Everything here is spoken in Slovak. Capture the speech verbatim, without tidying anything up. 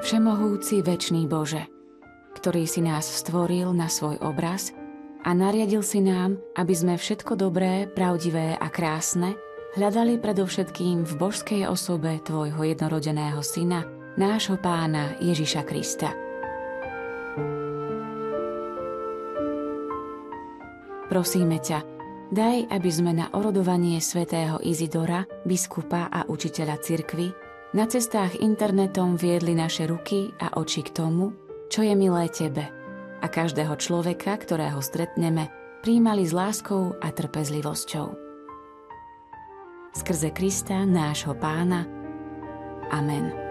Všemohúci večný Bože, ktorý si nás stvoril na svoj obraz a nariadil si nám, aby sme všetko dobré, pravdivé a krásne hľadali predovšetkým v božskej osobe Tvojho jednorodeného Syna, nášho Pána Ježiša Krista. Prosíme ťa, daj, aby sme na orodovanie svätého Izidora, biskupa a učiteľa cirkvi, na cestách internetom viedli naše ruky a oči k tomu, čo je milé Tebe, a každého človeka, ktorého stretneme, prijímali s láskou a trpezlivosťou. Skrze Krista, nášho Pána. Amen.